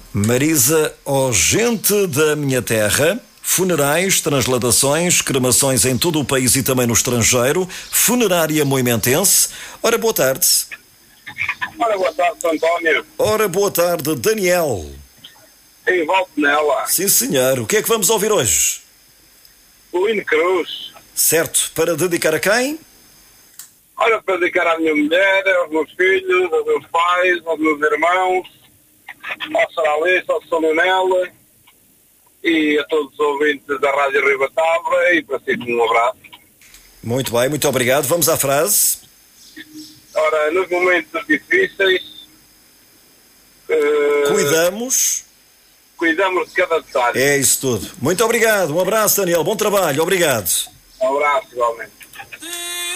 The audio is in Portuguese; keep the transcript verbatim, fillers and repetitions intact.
Marisa, ó gente da minha terra, funerais, transladações, cremações em todo o país e também no estrangeiro, funerária moimentense. Ora, boa tarde. Ora, boa tarde, António. Ora, boa tarde, Daniel. Em volta nela. Sim, senhor. O que é que vamos ouvir hoje? O Hino Cruz. Certo. Para dedicar a quem? Ora, para dedicar à minha mulher, aos meus filhos, aos meus pais, aos meus irmãos, ao Saralista, ao Solonela e a todos os ouvintes da Rádio Ribatavra e para si um abraço. Muito bem, muito obrigado. Vamos à frase. Ora, nos momentos difíceis, uh, Cuidamos. Cuidamos de cada detalhe. É isso tudo. Muito obrigado. Um abraço, Daniel. Bom trabalho. Obrigado. Um abraço, igualmente.